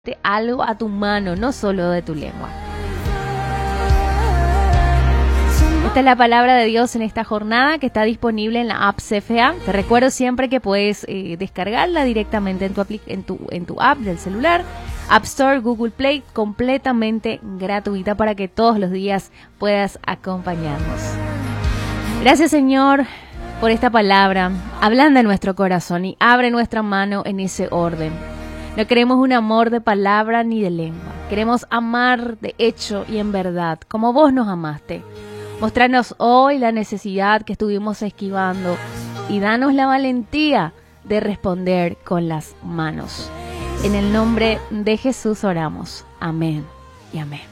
algo a tu mano, no solo de tu lengua. Esta es la palabra de Dios en esta jornada que está disponible en la app CFA. Te recuerdo siempre que puedes descargarla directamente en tu app del celular, App Store, Google Play, completamente gratuita para que todos los días puedas acompañarnos. Gracias, Señor, por esta palabra. Ablanda nuestro corazón y abre nuestra mano en ese orden. No queremos un amor de palabra ni de lengua. Queremos amar de hecho y en verdad, como vos nos amaste. Mostranos hoy la necesidad que estuvimos esquivando y danos la valentía de responder con las manos. En el nombre de Jesús oramos. Amén y amén.